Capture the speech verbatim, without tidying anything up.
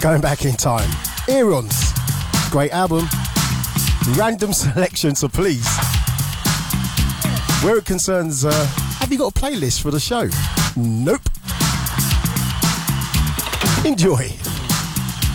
Going back in time. Earons. Great album. Random selection, so please. Where it concerns, uh, have you got a playlist for the show? Nope. Enjoy.